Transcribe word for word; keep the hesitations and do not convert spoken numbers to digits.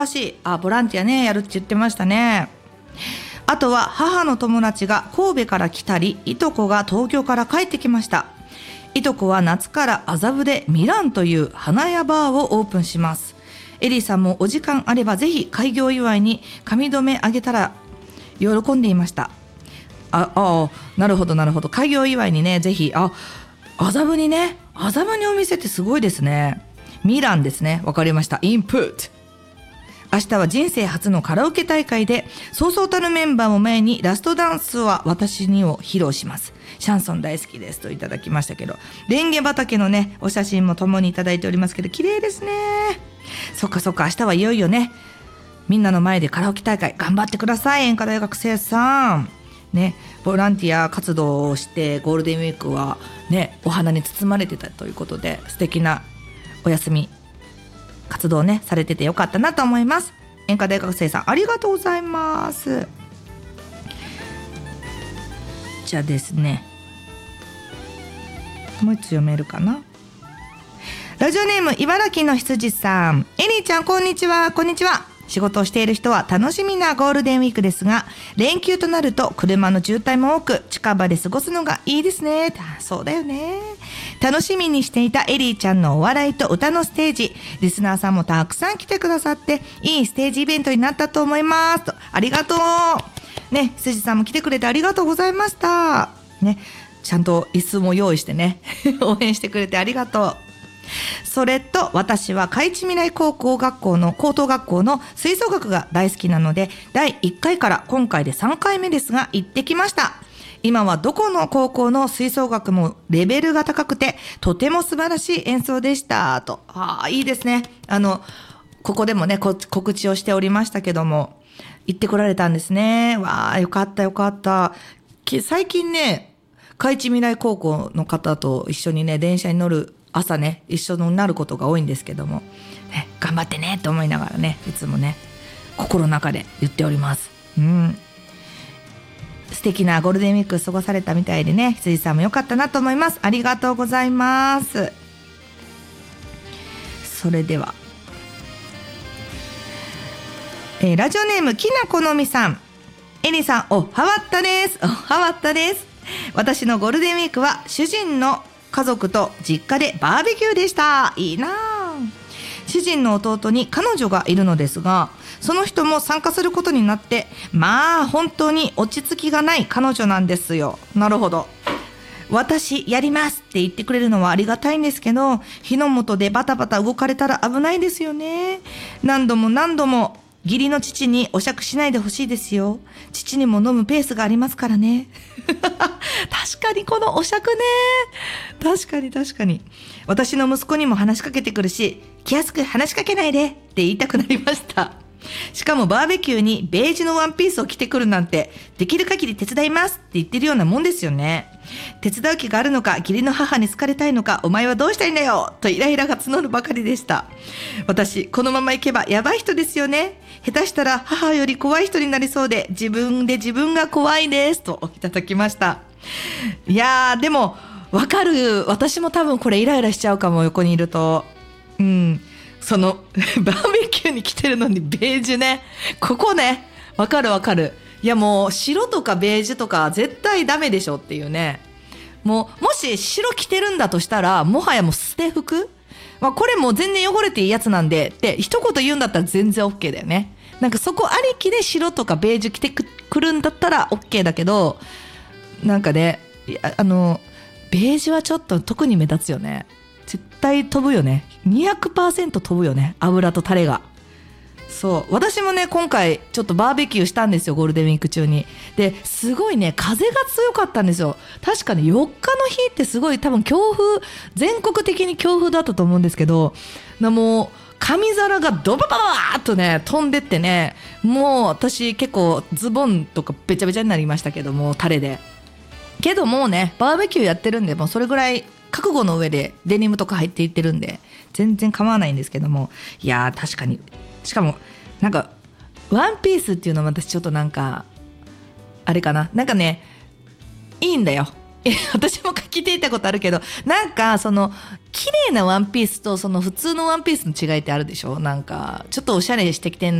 しあボランティアねやるって言ってましたね。あとは母の友達が神戸から来たり、いとこが東京から帰ってきました。いとこは夏から麻布でミランという花屋バーをオープンします。エリーさんもお時間あればぜひ開業祝いに髪留めあげたら喜んでいました。ああなるほどなるほど、開業祝いにねぜひ、あ麻布にね、麻布にお店ってすごいですね。ミランですね、わかりました。インプット。明日は人生初のカラオケ大会で、そうそうたるメンバーも前にラストダンスは私にを披露します。シャンソン大好きですといただきましたけど、レンゲ畑のねお写真もともにいただいておりますけど、綺麗ですね。そっかそっか、明日はいよいよね、みんなの前でカラオケ大会頑張ってください。演歌大学生さんね、ボランティア活動をしてゴールデンウィークはねお花に包まれてたということで、素敵なお休み活動ねされててよかったなと思います。演歌大学生さんありがとうございます。じゃあですね、もう一つ読めるかな。ラジオネーム茨城の羊さん、エリーちゃんこんにちは。こんにちは。仕事をしている人は楽しみなゴールデンウィークですが、連休となると車の渋滞も多く近場で過ごすのがいいですね。そうだよね。楽しみにしていたエリーちゃんのお笑いと歌のステージ、リスナーさんもたくさん来てくださっていいステージイベントになったと思いますと。ありがとうね、羊さんも来てくれてありがとうございましたね。ちゃんと椅子も用意してね応援してくれてありがとう。それと私は開智未来高校学校の高等学校の吹奏楽が大好きなので、だいいっかいから今回でさんかいめですが行ってきました。今はどこの高校の吹奏楽もレベルが高くてとても素晴らしい演奏でしたと。ああいいですね。あのここでもね告知をしておりましたけども、行ってこられたんですね。わあよかったよかった。最近ね開智未来高校の方と一緒にね電車に乗る朝ね一緒になることが多いんですけども、ね、頑張ってねと思いながらねいつもね心の中で言っております。うん素敵なゴールデンウィーク過ごされたみたいでね、羊さんも良かったなと思います。ありがとうございます。それでは、えー、ラジオネームきなこのみさん、エリさんおはわったです。おはわったです。私のゴールデンウィークは主人の家族と実家でバーベキューでした。いいな。主人の弟に彼女がいるのですが、その人も参加することになって、まあ本当に落ち着きがない彼女なんですよ。なるほど。私やりますって言ってくれるのはありがたいんですけど、火の元でバタバタ動かれたら危ないですよね。何度も何度も義理の父にお酌しないでほしいですよ。父にも飲むペースがありますからね確かにこのお酌ね、確かに確かに。私の息子にも話しかけてくるし、気安く話しかけないでって言いたくなりました。しかもバーベキューにベージュのワンピースを着てくるなんて、できる限り手伝いますって言ってるようなもんですよね。手伝う気があるのか、義理の母に好かれたいのか、お前はどうしたいんだよとイライラが募るばかりでした。私このまま行けばやばい人ですよね。下手したら母より怖い人になりそうで、自分で自分が怖いですといただきました。いやーでもわかる。私も多分これイライラしちゃうかも、横にいると。うんそのバーベキューに来てるのにベージュね、ここね、わかるわかる。いやもう白とかベージュとか絶対ダメでしょっていうね。もうもし白着てるんだとしたらもはやもう捨て服、まあ、これもう全然汚れていいやつなんでって一言言うんだったら全然 OK だよね。なんかそこありきで白とかベージュ着てくるんだったら OK だけど、なんかねあのベージュはちょっと特に目立つよね。絶対飛ぶよね。 にひゃくパーセント 飛ぶよね、油とタレが。そう私もね今回ちょっとバーベキューしたんですよ、ゴールデンウィーク中に。ですごいね風が強かったんですよ。確かによっかの日ってすごい多分強風、全国的に強風だったと思うんですけど、もう紙皿がドバババーっとね飛んでってね、もう私結構ズボンとかべちゃべちゃになりましたけども、タレで。けどもうねバーベキューやってるんで、もうそれぐらい覚悟の上でデニムとか入っていってるんで全然構わないんですけども、いやー確かに、しかもなんかワンピースっていうのは私ちょっとなんかあれかな、なんかねいいんだよ、 え私も着ていたことあるけど、なんかその綺麗なワンピースとその普通のワンピースの違いってあるでしょ。なんかちょっとおしゃれしてきてん